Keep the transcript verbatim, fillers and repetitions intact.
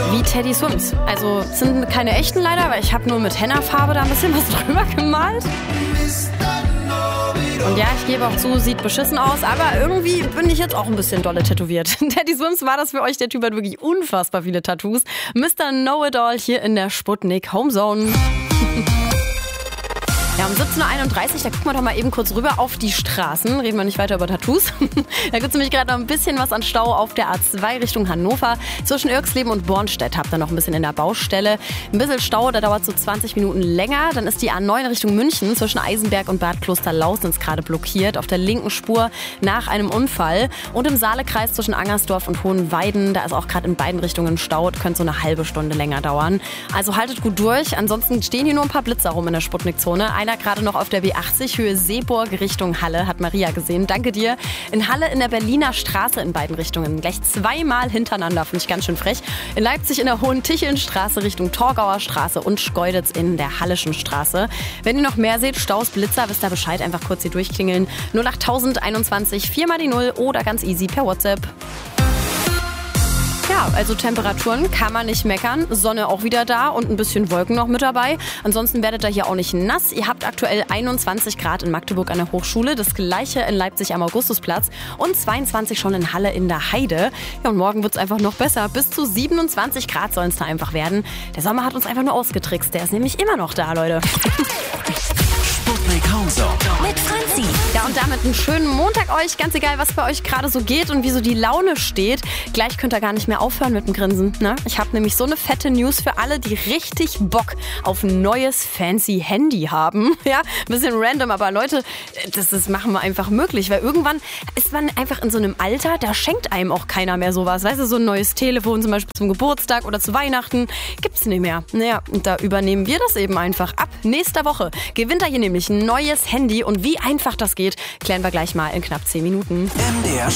Wie Teddy Swims. Also es sind keine echten leider, aber ich habe nur mit Henna-Farbe da ein bisschen was drüber gemalt. Und ja, ich gebe auch zu, sieht beschissen aus, aber irgendwie bin ich jetzt auch ein bisschen dolle tätowiert. Teddy Swims war das für euch, der Typ hat wirklich unfassbar viele Tattoos. Mister Know-It-All hier in der Sputnik Homezone. Ja, um siebzehn Uhr einunddreißig, da gucken wir doch mal eben kurz rüber auf die Straßen. Reden wir nicht weiter über Tattoos. Da gibt es nämlich gerade noch ein bisschen was an Stau auf der A zwei Richtung Hannover. Zwischen Irxleben und Bornstedt habt ihr noch ein bisschen in der Baustelle. Ein bisschen Stau, da dauert so zwanzig Minuten länger. Dann ist die A neun Richtung München zwischen Eisenberg und Bad Klosterlausnitz gerade blockiert. Auf der linken Spur nach einem Unfall. Und im Saalekreis zwischen Angersdorf und Hohenweiden, da ist auch gerade in beiden Richtungen Stau. Könnte so eine halbe Stunde länger dauern. Also haltet gut durch. Ansonsten stehen hier nur ein paar Blitzer rum in der Sputnik-Zone. Einer gerade noch auf der B achtzig, Höhe Seeburg Richtung Halle, hat Maria gesehen. Danke dir. In Halle in der Berliner Straße in beiden Richtungen. Gleich zweimal hintereinander, finde ich ganz schön frech. In Leipzig in der Hohen-Ticheln-Straße Richtung Torgauer Straße und Schkeuditz in der Hallischen Straße. Wenn ihr noch mehr seht, Staus, Blitzer, wisst ihr Bescheid, einfach kurz hier durchklingeln. null acht einundzwanzig, vier mal die null oder ganz easy per WhatsApp. Ja, also Temperaturen kann man nicht meckern. Sonne auch wieder da und ein bisschen Wolken noch mit dabei. Ansonsten werdet ihr hier auch nicht nass. Ihr habt aktuell einundzwanzig Grad in Magdeburg an der Hochschule, das gleiche in Leipzig am Augustusplatz und zweiundzwanzig schon in Halle in der Heide. Ja, und morgen wird's einfach noch besser. Bis zu siebenundzwanzig Grad sollen es da einfach werden. Der Sommer hat uns einfach nur ausgetrickst. Der ist nämlich immer noch da, Leute. Sputnik Homezone mit Franzi. Ja, und damit einen schönen Montag euch. Ganz egal, was bei euch gerade so geht und wie so die Laune steht. Gleich könnt ihr gar nicht mehr aufhören mit dem Grinsen. Ne? Ich habe nämlich so eine fette News für alle, die richtig Bock auf ein neues fancy Handy haben. Ja, ein bisschen random, aber Leute, das, das machen wir einfach möglich. Weil irgendwann ist man einfach in so einem Alter, da schenkt einem auch keiner mehr sowas. Weißt du, so ein neues Telefon zum Beispiel zum Geburtstag oder zu Weihnachten gibt's nicht mehr. Naja, und da übernehmen wir das eben einfach. Ab nächster Woche gewinnt er hier nämlich ein neues Handy. Und wie einfach das geht, klären wir gleich mal in knapp zehn Minuten. M D R